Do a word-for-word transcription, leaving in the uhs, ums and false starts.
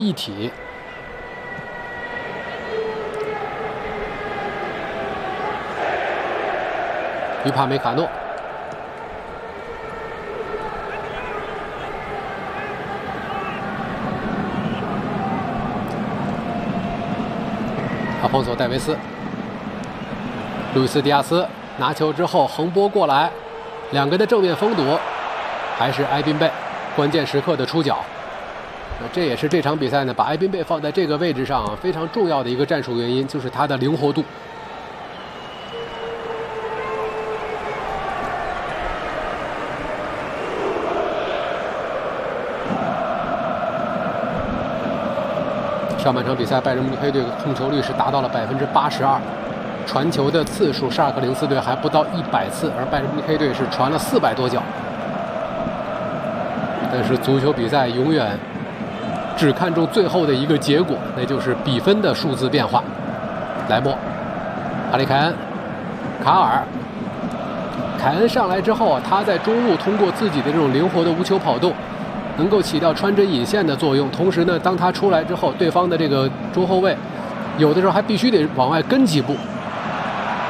一体。于帕梅卡诺。 阿彭索·戴维斯，路易斯·迪亚斯拿球之后横拨过来，两个的正面封堵，还是埃宾贝关键时刻的出脚。那这也是这场比赛呢，把埃宾贝放在这个位置上非常重要的一个战术原因，就是他的灵活度。上半场比赛，拜仁慕尼黑队的控球率是达到了百分之八十二，传球的次数，沙尔克零四队还不到一百次，而拜仁慕尼黑队是传了四百多脚。但是足球比赛永远只看重最后的一个结果，那就是比分的数字变化。莱莫、哈里凯恩、卡尔，凯恩上来之后啊，他在中路通过自己的这种灵活的无球跑动。 能够起到穿针引线的作用，同时呢，当他出来之后，对方的这个中后卫有的时候还必须得往外跟几步，